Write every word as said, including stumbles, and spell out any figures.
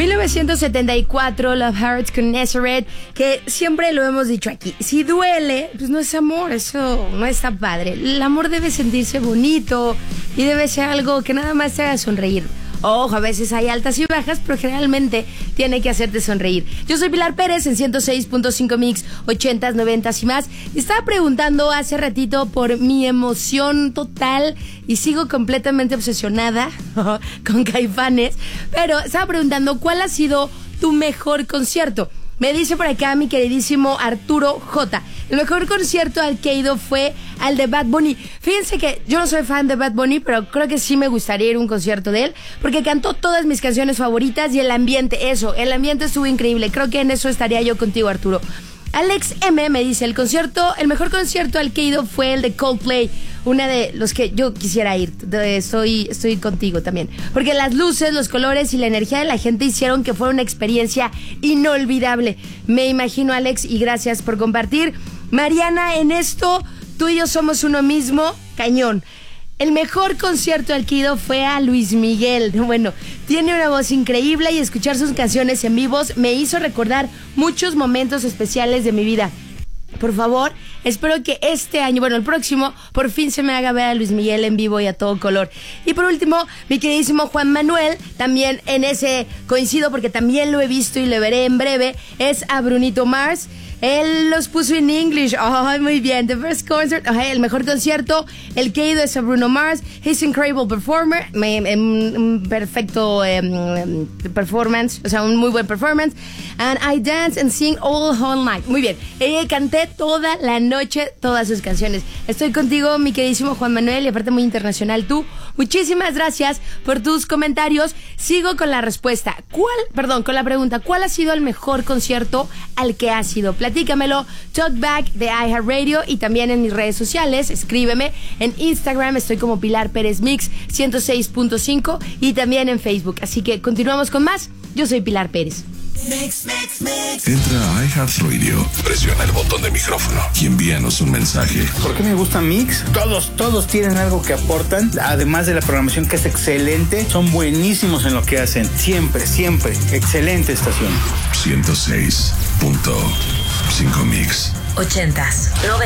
mil novecientos setenta y cuatro, Love Hurts con Nazareth, que siempre lo hemos dicho aquí. Si duele, pues no es amor, eso no está padre. El amor debe sentirse bonito y debe ser algo que nada más te haga sonreír. Ojo, a veces hay altas y bajas, pero generalmente tiene que hacerte sonreír. Yo soy Pilar Pérez en ciento seis punto cinco Mix, ochentas, noventas y más. Y estaba preguntando hace ratito por mi emoción total y sigo completamente obsesionada con Caifanes. Pero estaba preguntando cuál ha sido tu mejor concierto. Me dice por acá mi queridísimo Arturo J. El mejor concierto al que he ido fue al de Bad Bunny. Fíjense que yo no soy fan de Bad Bunny, pero creo que sí me gustaría ir a un concierto de él, porque cantó todas mis canciones favoritas y el ambiente, eso, el ambiente estuvo increíble. Creo que en eso estaría yo contigo, Arturo. Alex M me dice, el concierto, el mejor concierto al que he ido fue el de Coldplay, una de los que yo quisiera ir. Estoy, estoy contigo también, porque las luces, los colores y la energía de la gente hicieron que fuera una experiencia inolvidable. Me imagino, Alex, y gracias por compartir. Mariana, en esto, tú y yo somos uno mismo, cañón. El mejor concierto al que he ido fue a Luis Miguel. Bueno, tiene una voz increíble y escuchar sus canciones en vivos me hizo recordar muchos momentos especiales de mi vida. Por favor, espero que este año, bueno, el próximo, por fin se me haga ver a Luis Miguel en vivo y a todo color. Y por último, mi queridísimo Juan Manuel, también en ese coincido porque también lo he visto y lo veré en breve, es a Brunito Mars. Él los puso en English. Oh, muy bien. The first concert. Oh, el mejor concierto. El que he ido es a Bruno Mars. He's incredible performer. Me, me, un perfecto um, performance. O sea, un muy buen performance. And I dance and sing all whole night. Muy bien. Eh, canté toda la noche todas sus canciones. Estoy contigo, mi queridísimo Juan Manuel, y aparte muy internacional tú. Muchísimas gracias por tus comentarios. Sigo con la respuesta. ¿Cuál, perdón, con la pregunta, ¿cuál ha sido el mejor concierto al que has ido? Platícamelo, Talkback de iHeartRadio y también en mis redes sociales. Escríbeme en Instagram, estoy como Pilar Pérez Mix ciento seis punto cinco y también en Facebook. Así que continuamos con más. Yo soy Pilar Pérez. Mix, mix, mix. Entra a iHeartRadio, presiona el botón de micrófono y envíanos un mensaje. ¿Por qué me gusta Mix? Todos, todos tienen algo que aportan, además de la programación que es excelente. Son buenísimos en lo que hacen, siempre, siempre. Excelente estación. ciento seis punto cinco Mix. Ochentas.